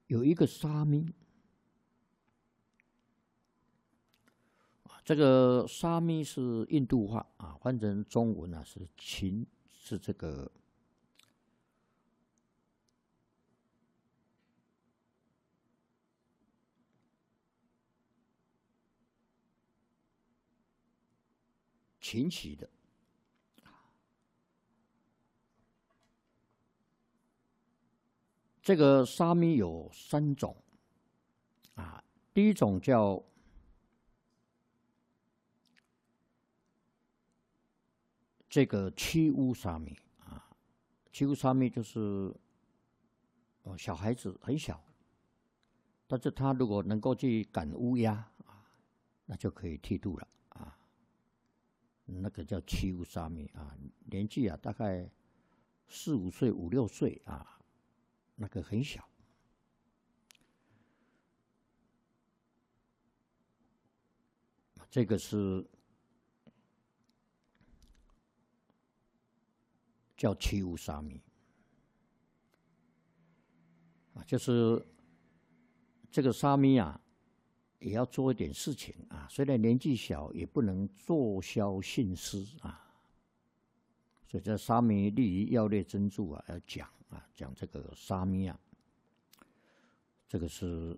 有一个沙弥这个沙弥是印度话啊，换成中文啊是秦，是这个秦起的。这个沙弥有3种啊，第一种叫这个七乌沙弥啊，七乌沙弥就是小孩子很小，但是他如果能够去赶乌鸦啊，那就可以剃度了啊。那个叫七乌沙弥啊，年纪啊大概4、5岁、5、6岁啊。那个很小，这个是叫七乌沙弥啊，就是这个沙弥啊，也要做一点事情啊，虽然年纪小，也不能坐消信失啊。所以在沙弥利于要略真注啊，要讲啊，讲这个沙弥啊，这个是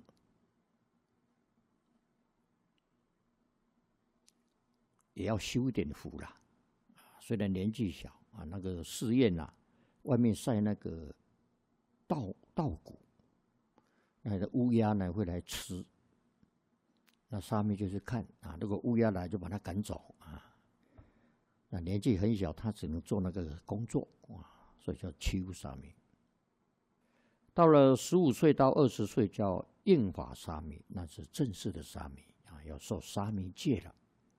也要修一点福啦。虽然年纪小啊，那个寺院啊，外面晒那个稻谷，那个乌鸦呢会来吃，那沙弥就是看啊，如果乌鸦来就把它赶走啊。那年纪很小，他只能做那个工作啊，所以叫七乌沙弥。到了15岁到20岁叫应法沙弥，那是正式的沙弥啊，要受沙弥戒了。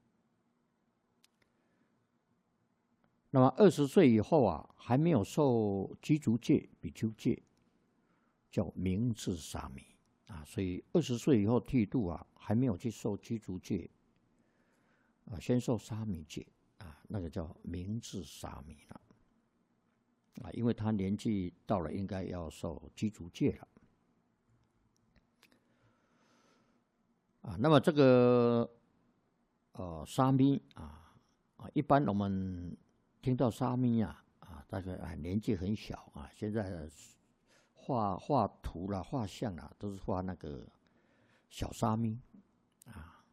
那么20岁以后啊，还没有受居足戒、比丘戒，叫明智沙弥啊。所以20岁以后剃度啊，还没有去受居足戒啊，先受沙弥戒啊，那个叫明智沙弥了啊，因为他年纪到了，应该要受居足戒了啊。那么这个沙弥一般我们听到沙弥大概年纪很小啊，现在画图啦、画像啦，都是画那个小沙弥啊。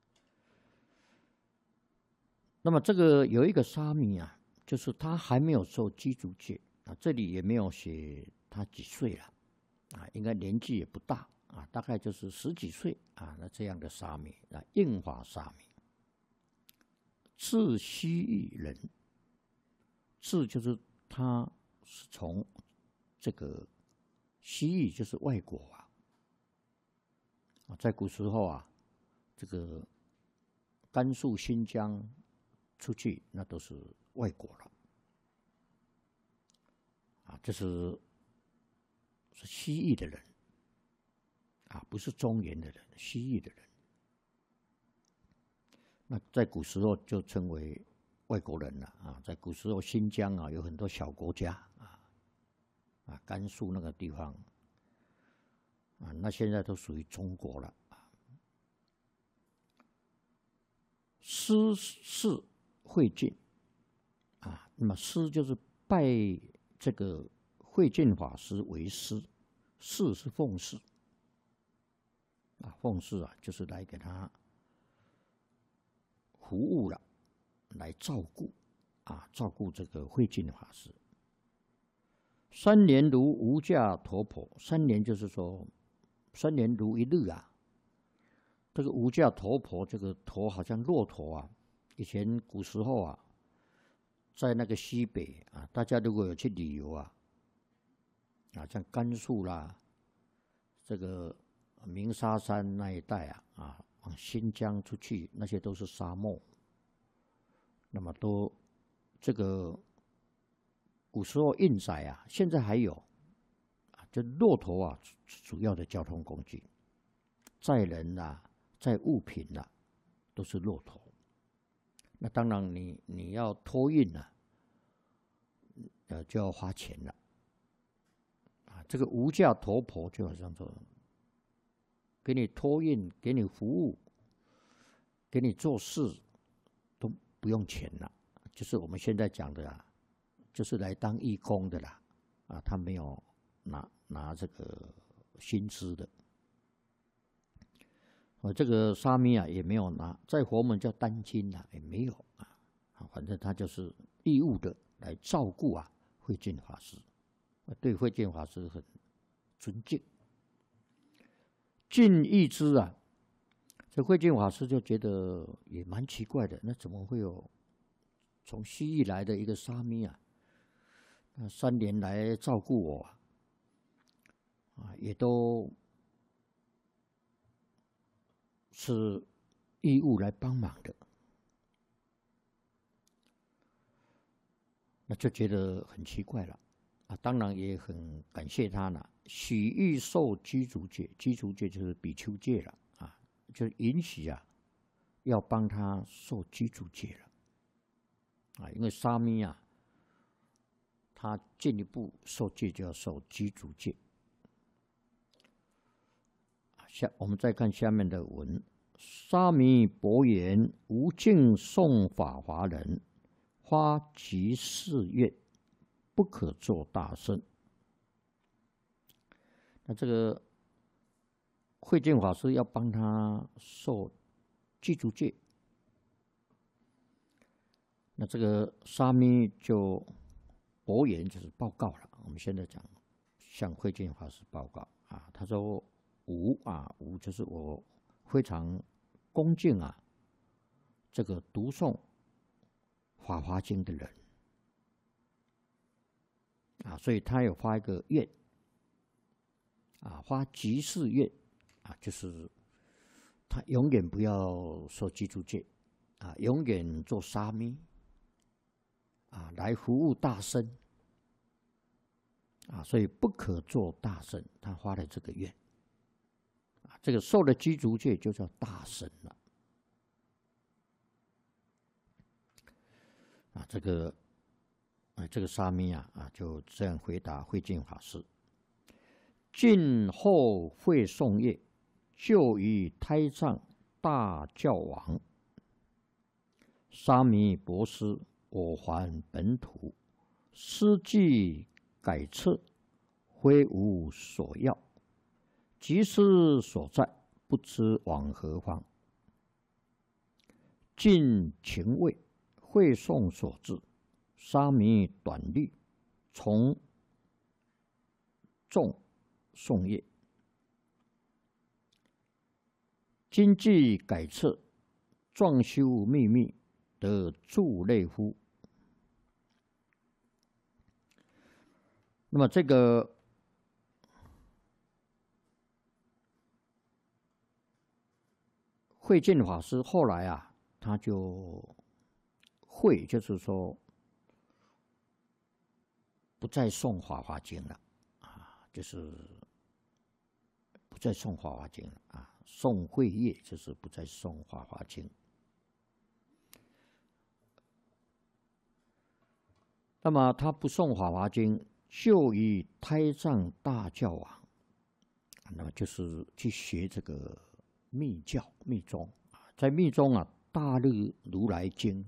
那么这个有一个沙弥啊，就是他还没有受居足戒啊，这里也没有写他几岁了啊，应该年纪也不大啊，大概就是10几岁啊，那这样的沙弥啊，应法沙弥，字西域人，字就是他是从这个西域，就是外国在古时候啊，这个甘肃、新疆出去，那都是外国了啊，这是西域的人啊，不是中原的人，西域的人。那在古时候就称为外国人了啊，在古时候新疆有很多小国家甘肃那个地方那现在都属于中国了师是慧净那么师就是拜这个慧净法师为师，侍是奉侍奉侍就是来给他服务了，来照顾照顾这个慧净法师。3年如无价驮婆，3年就是说3年如一日这个无价驮婆，这个驮好像骆驼以前古时候在那个西北大家如果有去旅游像甘肃啦，这个鸣沙山那一带往新疆出去，那些都是沙漠。那么都这个古时候运载现在还有这骆驼主要的交通工具，载人载物品都是骆驼。那当然你要托运就要花钱了这个无价驮婆就好像说，给你托运、给你服务、给你做事都不用钱了，就是我们现在讲的就是来当义工的啦，他没有拿这个薪资的。这个沙弥也没有拿，在佛门叫单亲也没有反正他就是义务的来照顾慧净法师，对慧净法师很尊敬。敬意之这慧净法师就觉得也蛮奇怪的，那怎么会有从西域来的一个沙弥那3年来照顾我也都是义务来帮忙的，那就觉得很奇怪了当然也很感谢他了，许欲受居足戒，居足戒就是比丘戒了就允许要帮他受居足戒了因为沙弥他进一步受戒就要受居足戒。我们再看下面的文：沙弥薄言，无尽颂法华人，花及4月，不可作大圣。那这个慧净法师要帮他受居足戒，那这个沙弥就薄言，就是报告了。我们现在讲向慧净法师报告他说吾就是我非常恭敬这个读诵《法华经》的人所以他有发一个愿发即誓愿就是他永远不要受居足戒永远做沙弥来服务大僧所以不可做大僧，他发了这个愿这个受了居足戒就叫大僧了这个沙弥就这样回答慧净法师：晋后会颂业，就于胎藏大教王。沙弥博师，我还本土，思记改册，非无所要。即是所在，不知往何方。尽情味，会颂所至，沙弥短律，从众颂业。今既改册，壮修秘密，得助类乎？那么这个慧净法师后来他就就是说不再诵《法华经》了就是不再诵《法华经》了诵慧业就是不再诵《法华经》。那么他不诵《法华经》，就以胎藏大教王，那么就是去学这个密教密宗在密宗大日如来经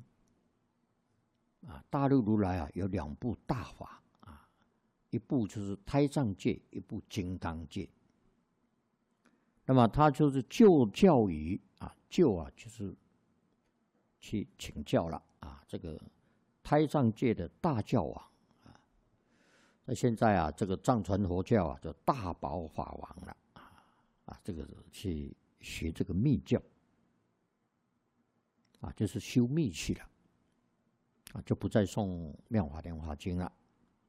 大日如来有2部大法一部就是胎藏戒，一部金刚戒。那么他就是就教于就是去请教了这个胎藏界的大教王那现在这个藏传佛教叫大宝法王了这个去学这个密教就是修密去了就不再诵《妙法莲华经》了。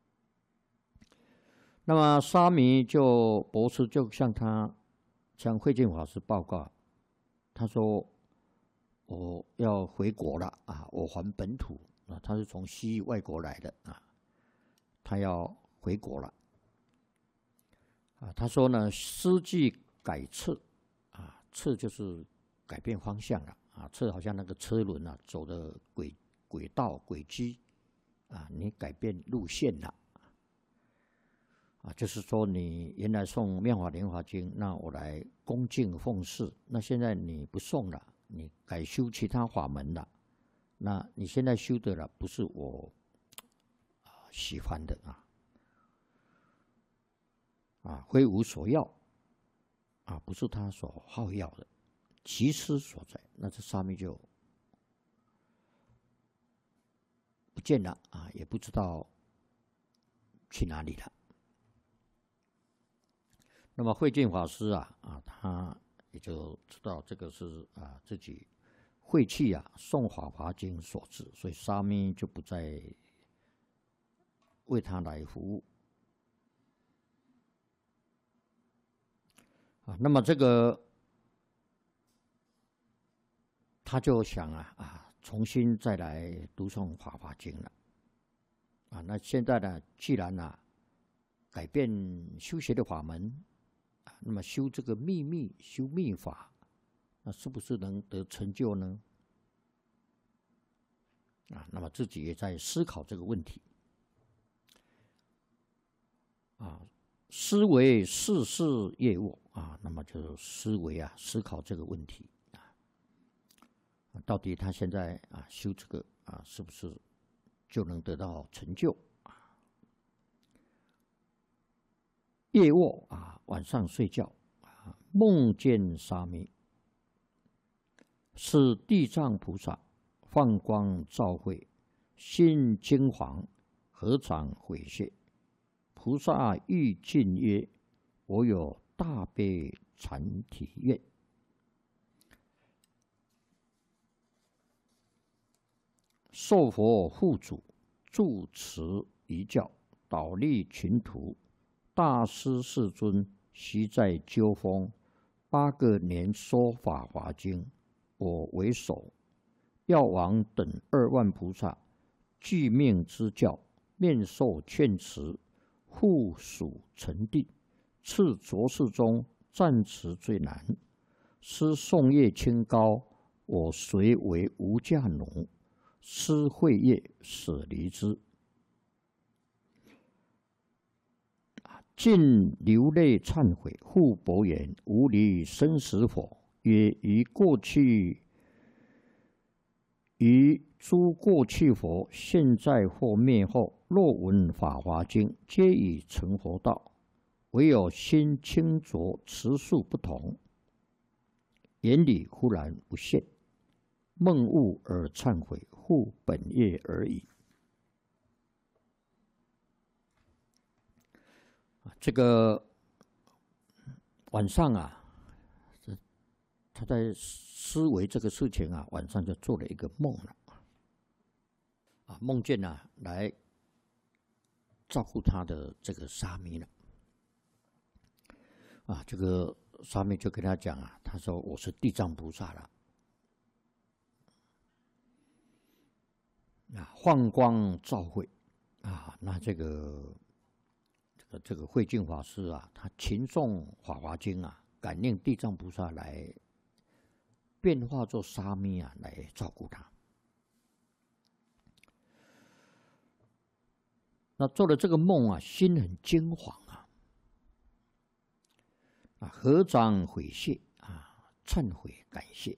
那么沙弥博士就向慧净法师报告，他说我要回国了我还本土他是从西域外国来的他要回国了他说呢，思计改策策就是改变方向了策好像那个车轮走的轨道轨迹你改变路线了就是说你原来诵《妙法莲华经》，那我来恭敬奉事。那现在你不诵了，你改修其他法门了。那你现在修的了，不是我喜欢的非无所要不是他所好要的，其失所在。那这沙弥就不见了也不知道去哪里了。那么慧净法师他也就知道这个是自己晦气诵法华经所致，所以沙弥就不再为他来服务那么这个他就想重新再来读诵法华经了那现在呢，既然改变修学的法门那么修这个修密法，那是不是能得成就呢？那么自己也在思考这个问题思维世事业务那么就思维思考这个问题到底他现在修这个是不是就能得到成就夜卧晚上睡觉梦见沙弥，是地藏菩萨放光照慧，心金黄，合掌悔谢。菩萨欲尽曰：我有大悲禅体愿。受佛护主，住持遗教，导立群徒。大师世尊昔在鸠峰8个年说法华经，我为首，药王等2万菩萨具命之教，面授劝持，护属成定。次浊世中暂持最难，师诵业清高，我随为无价奴。师会业舍离之。尽流泪忏悔，复薄言：无离生死否？曰：于诸过去佛，现在或灭后，若闻法华经，皆已成佛道。唯有心清浊，持数不同，眼里忽然不现，梦悟而忏悔，复本业而已。这个晚上他在思维这个事情晚上就做了一个梦了梦见来照顾他的这个沙弥了这个沙弥就跟他讲他说我是地藏菩萨了放光照慧那这个慧净法师他勤诵法华经感应地藏菩萨来变化做沙弥来照顾他。那做了这个梦心很惊惶合掌悔谢忏悔感谢。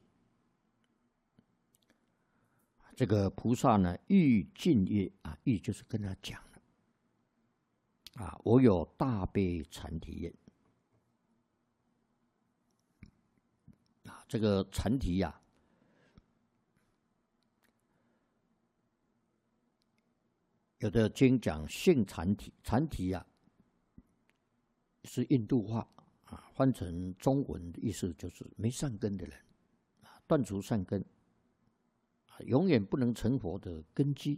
这个菩萨呢，欲尽曰欲就是跟他讲了我有大悲禅体愿这个禅体有的经讲性禅体，禅体是印度话翻成中文的意思就是没善根的人断除善根永远不能成佛的根基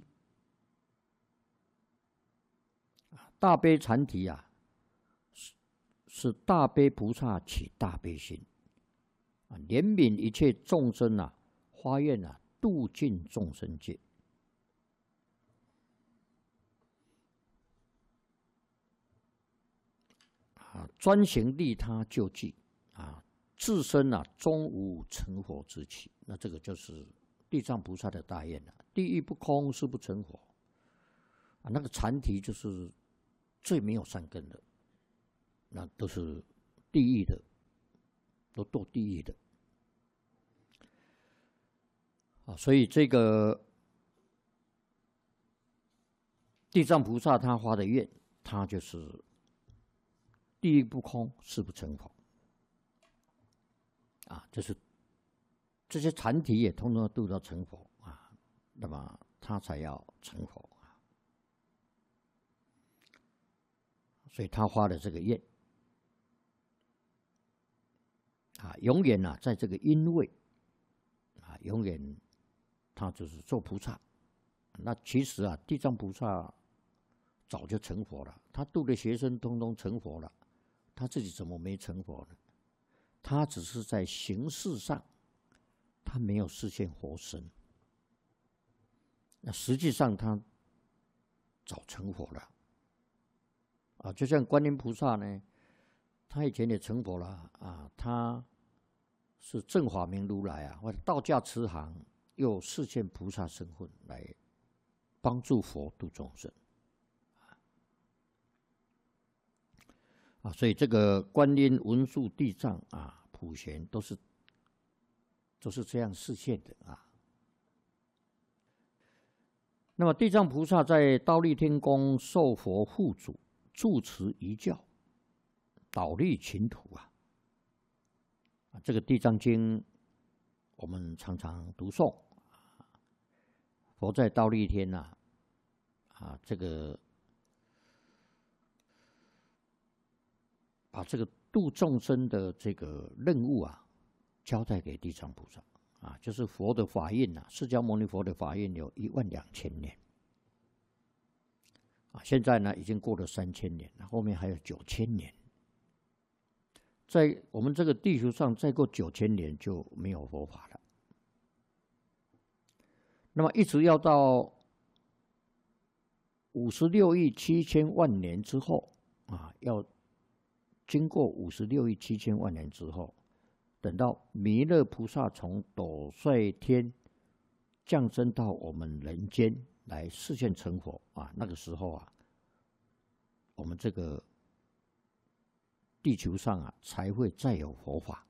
大悲禅体是大悲菩萨起大悲心怜悯一切众生发愿度尽众生界专行利他救济自身终无成佛之期。那这个就是地藏菩萨的大愿地狱不空，誓不成佛那个禅体就是最没有善根的那都是地狱的，都堕地狱的。所以这个地藏菩萨他发的愿，他就是地狱不空，誓不成佛。就是这些禅体也通通都要成佛那么他才要成佛所以他发了这个愿永远在这个因位永远他就是做菩萨。那其实地藏菩萨早就成佛了，他度的学生通通成佛了，他自己怎么没成佛呢？他只是在形式上，他没有实现佛身。那实际上他早成佛了就像观音菩萨呢，他以前也成佛了他是正法明如来或者道驾慈航，又实现菩萨身份来帮助佛度众生所以这个观音、文殊、地藏普贤都是这样示现的那么地藏菩萨在忉利天宫受佛护主，住持遗教，导利勤土这个地藏经我们常常读诵佛在忉利天这个把这个度众生的这个任务交代给地藏菩萨就是佛的法印释迦牟尼佛的法印有12000年现在呢已经过了3000年，后面还有9000年。在我们这个地球上，再过9000年就没有佛法了。那么一直要到56亿7千万年之后要经过56亿7千万年之后，等到弥勒菩萨从斗率天降生到我们人间来示现成佛那个时候我们这个地球上才会再有佛法。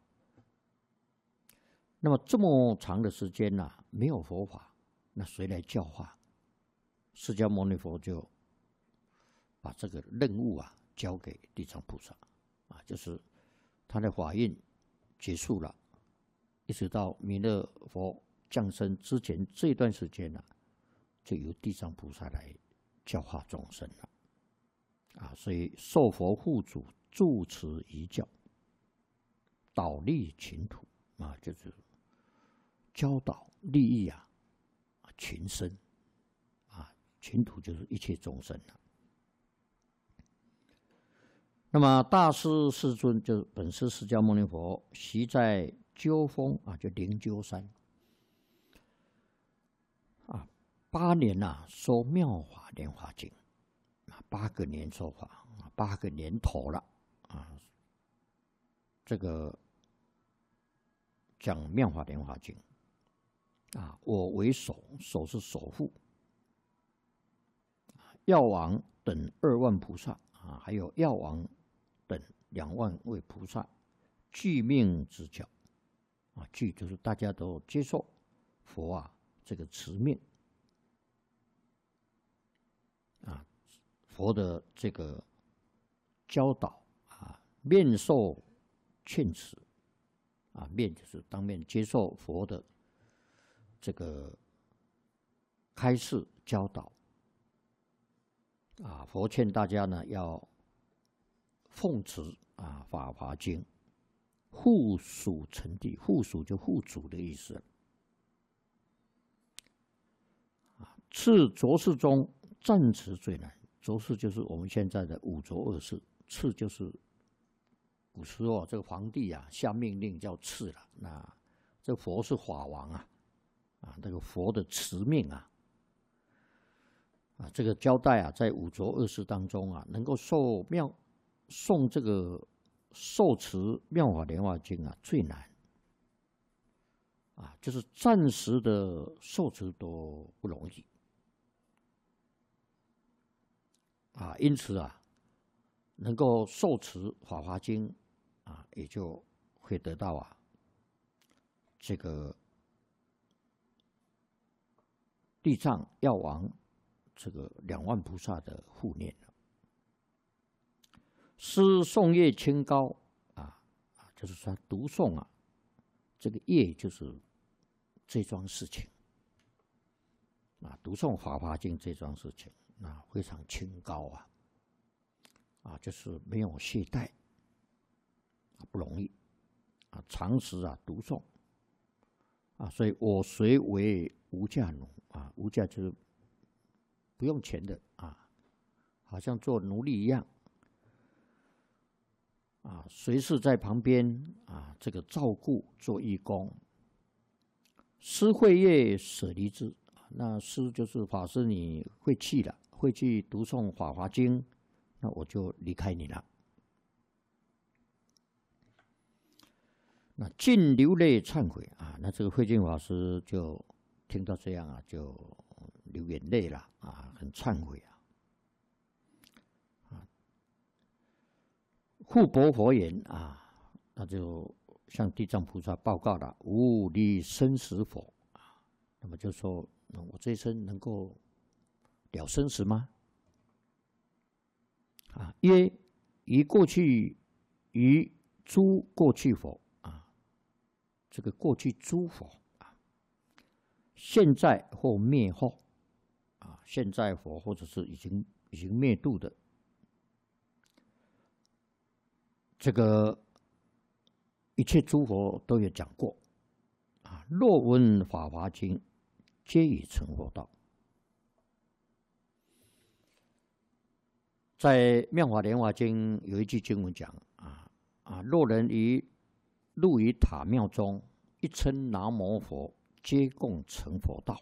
那么这么长的时间没有佛法，那谁来教化？释迦牟尼佛就把这个任务交给地藏菩萨就是他的法印结束了，一直到弥勒佛降生之前这一段时间就由地藏菩萨来教化众生了所以受佛护主，住持遗教，导利勤土就是教导利益群生群土就是一切众生那么大师世尊就是本师释迦牟尼佛，习在鸠峰就灵鹫山8年说妙法莲华经8个年说法8个年头了这个讲妙法莲华经我为首，首是首父药王等2万菩萨还有药王等2万位菩萨具命之教具就是大家都接受佛这个持命佛的这个教导面受劝持面就是当面接受佛的这个开示教导佛劝大家呢要奉持法华经，护属成地，护属就护主的意思次浊世中暂持最难，浊世就是我们现在的五浊恶世，次就是古时候这个皇帝下命令叫次了，那这佛是法王这个佛的持命这个交代在五浊恶世当中能够诵这个受持妙法莲华经最难就是暂时的受持都不容易因此能够受持《法华经》啊，也就会得到啊这个地藏药王这个2万菩萨的护念了。诗诵业清高就是说读诵啊，这个业就是这桩事情啊，读诵《法华经》这桩事情啊，非常清高就是没有懈怠不容易常时读诵所以我虽为无价奴无价就是不用钱的好像做奴隶一样随时在旁边这个照顾做义工。师会业舍离之，那师就是法师，你会去了，会去读诵《法华经》，那我就离开你了。那尽流泪忏悔那这个慧净法师就听到这样就流眼泪了很忏悔护钵佛言那就向地藏菩萨报告了：无离生死否？那么就说，我这一生能够了生死吗？曰：于诸过去佛这个过去诸佛现在或灭后现在佛或者是已经灭度的，这个一切诸佛都有讲过若闻《法华经》，皆已成佛道。在《妙法莲华经》有一句经文讲若人入于塔庙中，一称南无佛，皆共成佛道。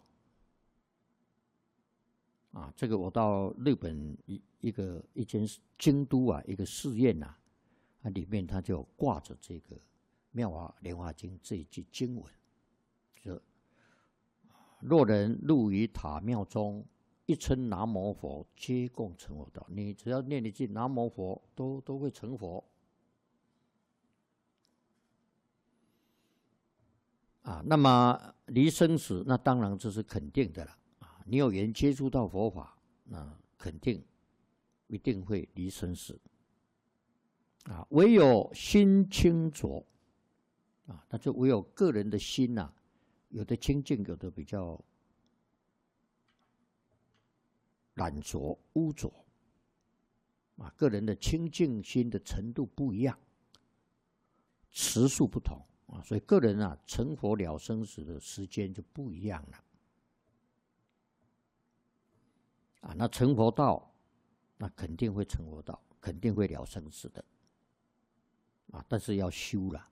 这个我到日本一间京都一个寺院里面他就挂着这个《妙法莲华经》这一句经文，就若人入于塔庙中，一称南无佛，皆共成佛道。你只要念一句南无佛，都会成佛那么离生死，那当然这是肯定的了你有缘接触到佛法，那肯定一定会离生死唯有心清浊那就唯有个人的心有的清净，有的比较染浊污浊个人的清净心的程度不一样，时数不同所以个人成佛了生死的时间就不一样了那成佛道，那肯定会成佛道，肯定会了生死的但是要修了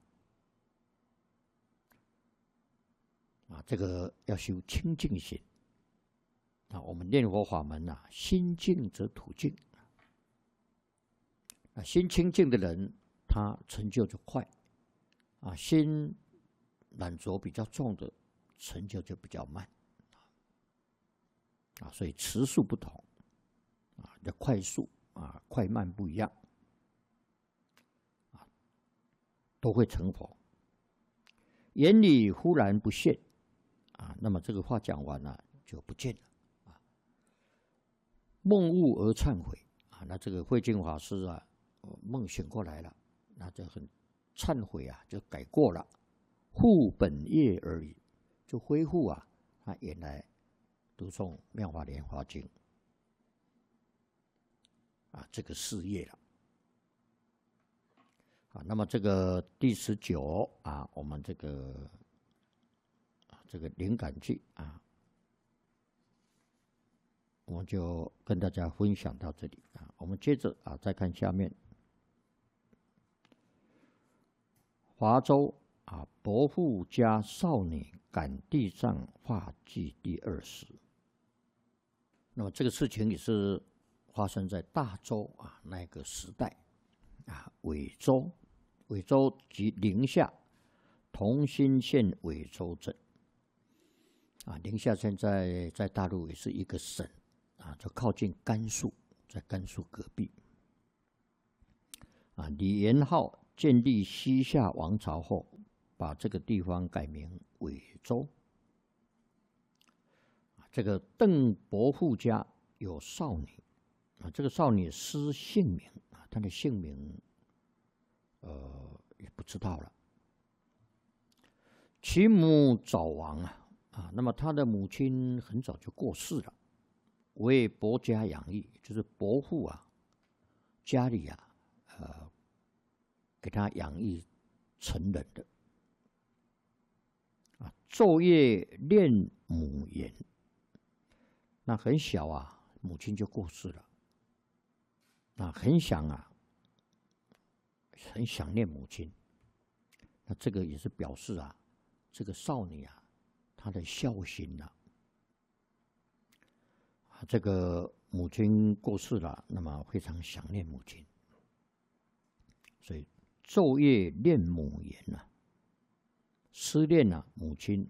这个要修清净心我们念佛法门心净则土净心清净的人，他成就就快心染浊比较重的，成就就比较慢所以时速不同的快速快慢不一样都会成佛。眼里忽然不现那么这个话讲完了就不见了梦悟而忏悔那这个慧净法师梦醒过来了，那就很忏悔就改过了，复本业而已，就恢复他原来读诵《妙法莲华经》这个事业了那么这个第19我们这个灵感句我们就跟大家分享到这里我们接着再看下面。华州伯父家少女感地藏化记第20。那么这个事情也是发生在大周那个时代尾州及宁夏同心县尾州镇宁夏现在在大陆也是一个省就靠近甘肃，在甘肃隔壁李元昊建立西夏王朝后，把这个地方改名韦州。这个邓伯父家有少女，这个少女失姓名，她的姓名也不知道了。其母早亡那么她的母亲很早就过世了，为伯家养育，就是伯父家里给他养育成人的。昼夜恋母言，那很小母亲就过世了，很想念母亲。那这个也是表示这个少女她的孝心这个母亲过世了，那么非常想念母亲，所以昼夜恋母言思念母亲。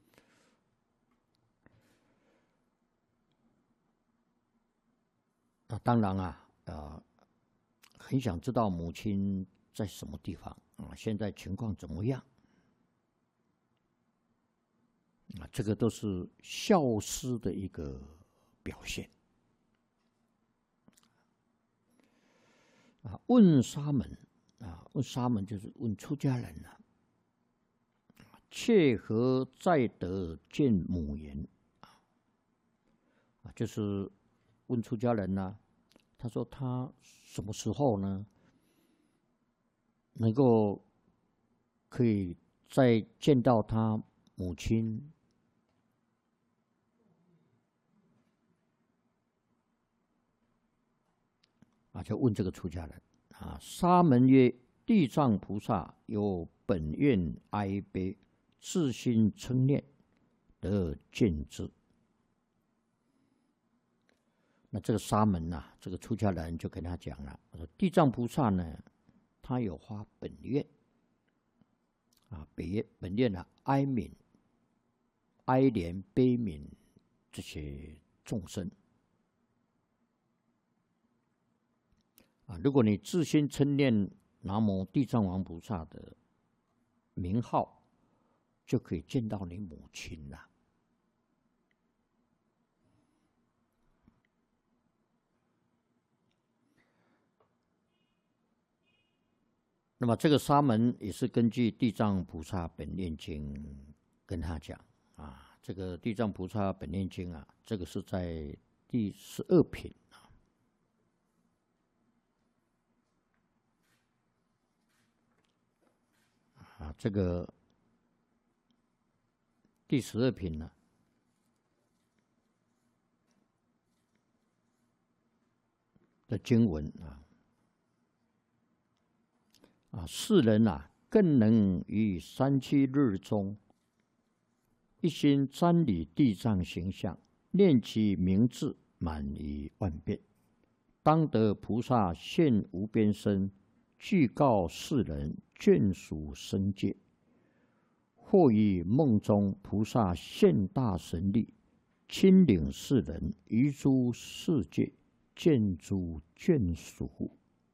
当然很想知道母亲在什么地方现在情况怎么样这个都是孝思的一个表现问沙门问沙门就是问出家人切何在得见母言就是问出家人他说他什么时候呢能够可以再见到他母亲就问这个出家人沙门曰：地藏菩萨有本愿哀悲，自心称念，得见之。那这个沙门这个出家人就跟他讲了，说地藏菩萨呢，他有发本愿本愿哀悯、哀怜、悲悯这些众生如果你自心称念南无地藏王菩萨的名号，就可以见到你母亲了。那么这个沙门也是根据《地藏菩萨本愿经》跟他讲这个《地藏菩萨本愿经》这个是在第12品这个第12品呢的经文世人更能于37日中，一心瞻礼地藏形象，念其名字满于万遍，当得菩萨现无边身，具告世人眷属生界。或于梦中菩萨现大神力，亲领世人于诸世界，见诸眷属。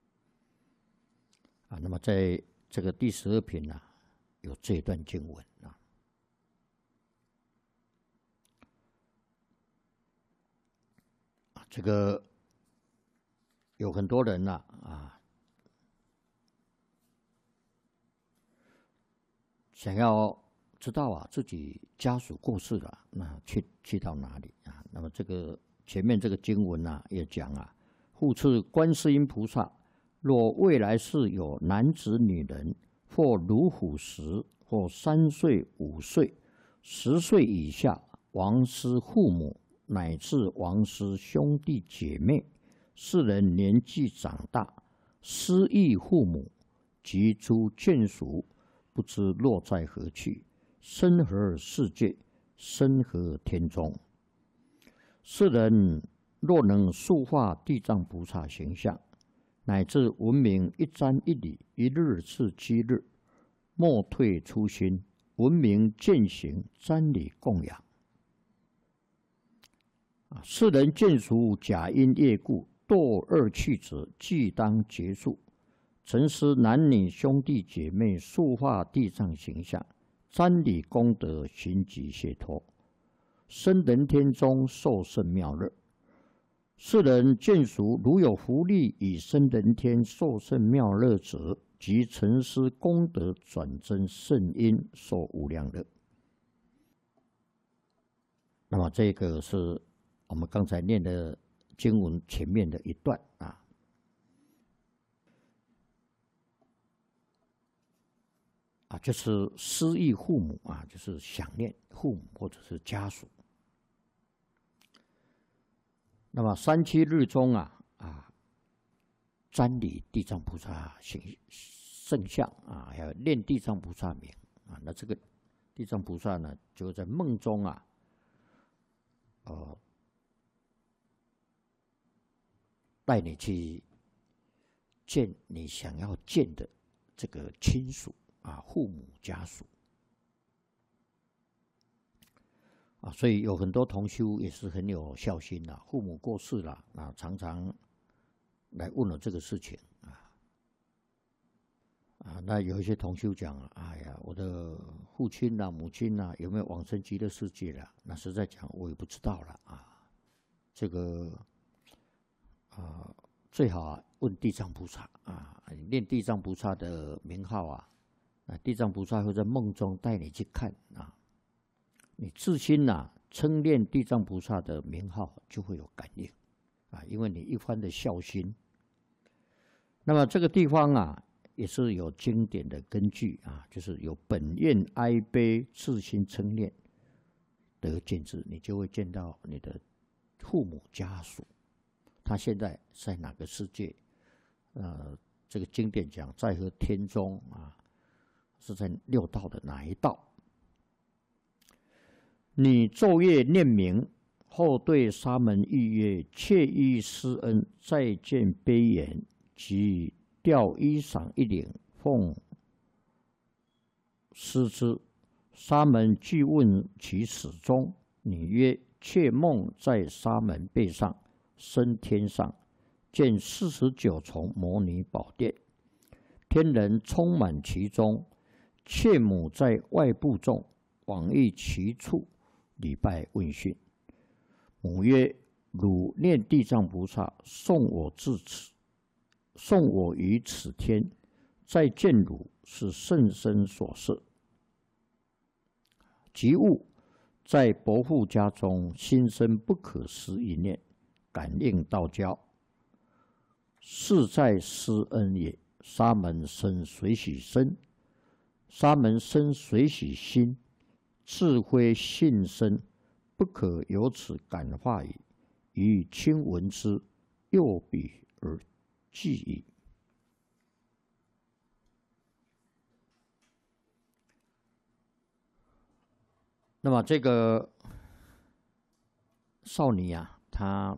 那么在这个第12品有这段经文这个有很多人想要知道自己家属过世了，那去到哪里那么这个前面这个经文也讲复次观世音菩萨，若未来世有男子女人，或如虎时，或3岁、5岁、10岁以下，亡失父母，乃至亡失兄弟姐妹，世人年纪长大，失忆父母及诸眷属，不知落在何去，身何世界，身何天中。世人若能塑化地藏菩萨形象，乃至闻名一瞻一礼，一日至7日，莫退初心，闻名践行，瞻礼供养。世人见属假因业故，堕恶趣者，即当结束。 沉思男女兄弟姐妹塑化地藏形象，瞻礼功德寻疾解脱，生人天中受胜妙乐。世人见熟，如有福利以生人天受胜妙乐者，即沉思功德转增圣因，受无量乐。那么这个是我们刚才念的经文前面的一段啊。就是思忆父母啊，就是想念父母或者是家属。那么37日中瞻礼地藏菩萨圣像啊，还有念地藏菩萨名啊。那这个地藏菩萨呢，就在梦中带你去见你想要见的这个亲属父母家属所以有很多同修也是很有孝心父母过世了常常来问我这个事情那有一些同修讲哎呀，我的父亲母亲有没有往生极乐世界了？那实在讲我也不知道了这个最好问地藏菩萨念地藏菩萨的名号地藏菩萨会在梦中带你去看你自心称念地藏菩萨的名号，就会有感应因为你一番的孝心。那么这个地方也是有经典的根据就是有本愿哀悲自心称念得见之，你就会见到你的父母家属，他现在在哪个世界？这个经典讲在何天中是在六道的哪一道？你昼夜念名后，对沙门欲曰：切依施恩，再见悲言，即调衣裳一领，奉施之。沙门具问其始终，你曰：切梦在沙门背上，升天上，见49重摩尼宝殿，天人充满其中。切母在外部众，往诣其处，礼拜问讯。母曰：汝念地藏菩萨，送我至此，送我于此天，再见汝是甚深所摄。即悟在伯父家中，心生不可思议念，感应道交，是在施恩也。沙门生随喜身，沙门生随喜心，智慧信身，不可由此感化矣。于亲闻之，诱彼而记矣。那么这个少女她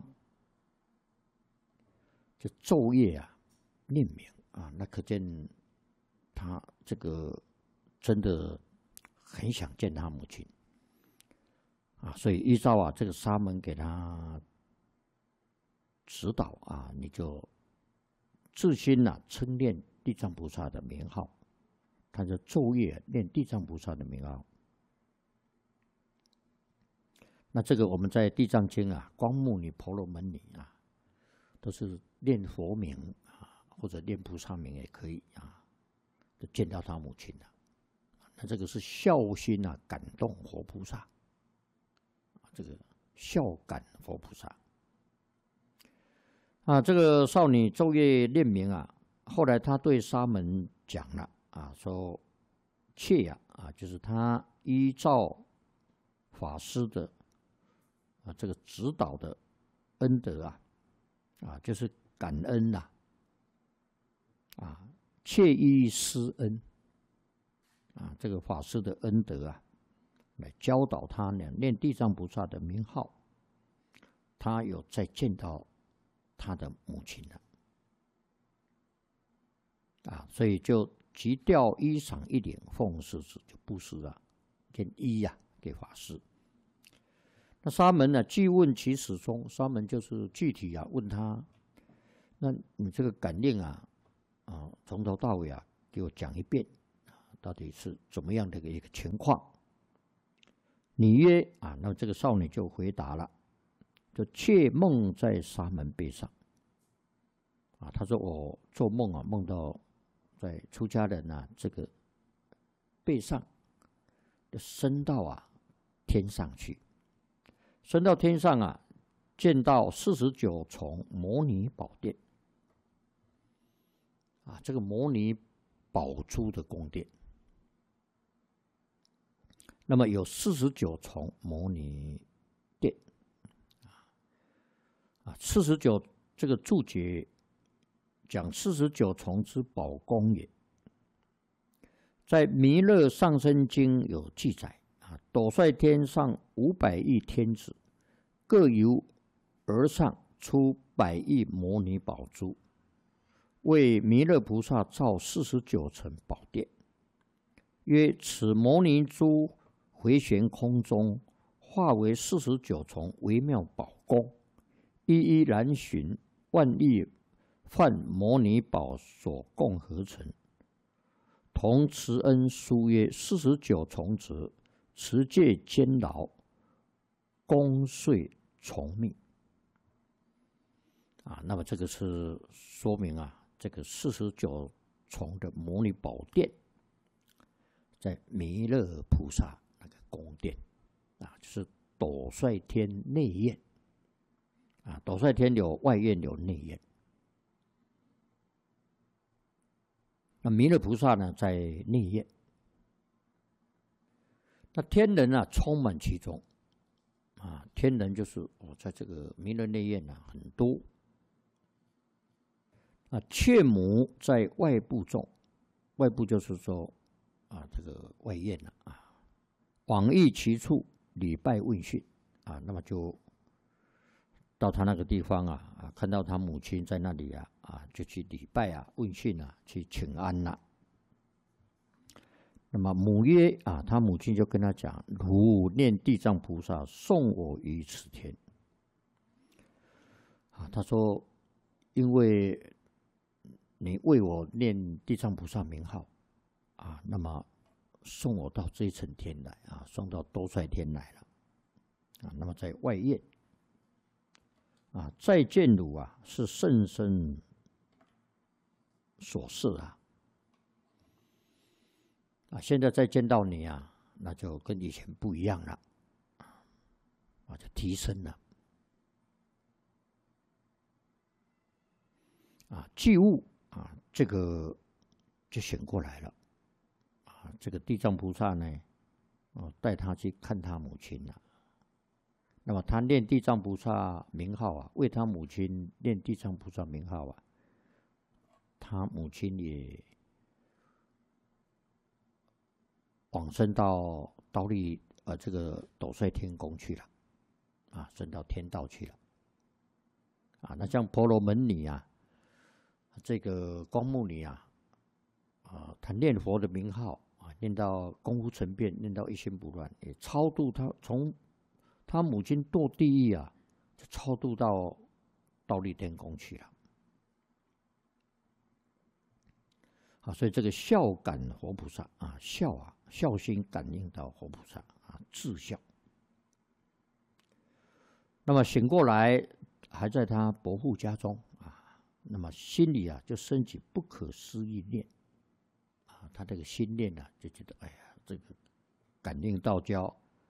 就昼夜念名那可见她这个真的很想见她母亲所以依照这个沙门给她指导你就自心称念地藏菩萨的名号，他就昼夜念地藏菩萨的名号。那这个我们在《地藏经》光目尼婆罗门尼都是念佛名或者念菩萨名也可以就见到他母亲了。那这个是孝心感动佛菩萨这个孝感佛菩萨这个少女昼夜念名后来他对沙门讲了说切就是他依照法师的这个指导的恩德就是感恩切依施恩这个法师的恩德来教导他念地藏菩萨的名号，他有再见到他的母亲了所以就即调衣裳一领，奉施之，就布施跟衣给法师。那沙门具问其始终，沙门就是具体问他，那你这个感应从头到尾啊，给我讲一遍，到底是怎么样的一个情况？你曰啊，那么这个少女就回答了，就妾梦在沙门背上。啊，他说我做梦啊，梦到在出家人啊这个背上，就升到啊天上去，升到天上啊，见到49重摩尼宝殿。啊，这个摩尼宝珠的宫殿，那么有49重摩尼殿。49这个注解讲49重之宝宫也，在《弥勒上生经》有记载啊，斗率天上500亿天子，各由而上出100亿摩尼宝珠，为弥勒菩萨造49层宝殿，曰：此摩尼珠回旋空中，化为49重微妙宝宫，一一难寻，万亿梵摩尼宝所共合成。同慈恩书曰：49重者，持戒坚牢，功遂从命。那么这个是说明啊，这个49重的摩尼宝殿，在弥勒菩萨那个宫殿就是斗率天内院斗率天有外院有内院。那弥勒菩萨呢，在内院，那天人啊充满其中天人就是在这个弥勒内院很多。妾母在外部众，外部就是说这个外院往诣其处，礼拜问讯那么就到他那个地方看到他母亲在那里就去礼拜问讯去请安那么母曰他母亲就跟他讲：汝念地藏菩萨送我于此天。他说，因为你为我念地藏菩萨名号那么送我到这一层天来送到斗率天来了那么在外院再见汝是甚深所示现在再见到你那就跟以前不一样了就提升了具悟这个就醒过来了这个地藏菩萨呢带他去看他母亲了。那么他念地藏菩萨名号为他母亲念地藏菩萨名号他母亲也往生到这个斗率天宫去了升到天道去了那像婆罗门女这个光目女他念佛的名号念到功夫成变，念到一心不乱，也超度他，从他母亲堕地狱就超度到忉利天宫去了所以这个孝感活菩萨孝心感应到活菩萨至孝。那么醒过来还在他伯父家中那么心里就升起不可思议念他这个心念就觉得哎呀，这个感应道交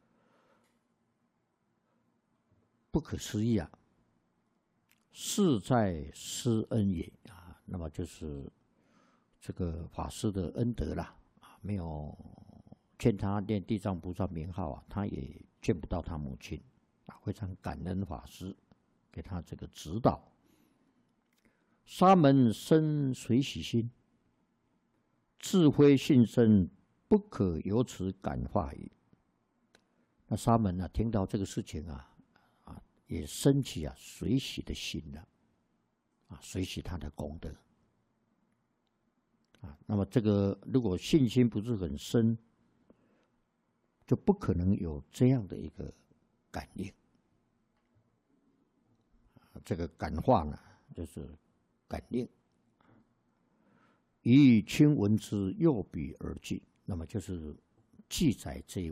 不可思议事在施恩也那么就是这个法师的恩德啦没有劝他念地藏菩萨名号他也见不到他母亲非常感恩法师给他这个指导。沙门生随喜心，智慧性身，不可由此感化矣。那沙门听到这个事情也升起随喜的心了随喜他的功德那么这个如果信心不是很深，就不可能有这样的一个感应这个感化呢，就是感应以清文之右笔而记，那么就是记载这